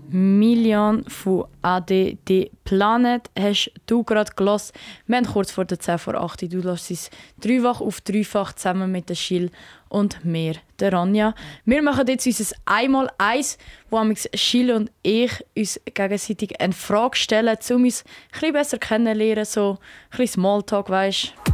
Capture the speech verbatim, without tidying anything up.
Million von A D D Planet hast du gerade gehört. Wir haben kurz vor der zehn vor acht. Du hörst es dreifach auf dreifach zusammen mit der Schill und mir, der Ranja. Wir machen jetzt unser Einmal-Eins, wo Schill und ich uns gegenseitig eine Frage stellen, um uns ein bisschen besser kennenzulernen, so ein bisschen Smalltalk, weisst.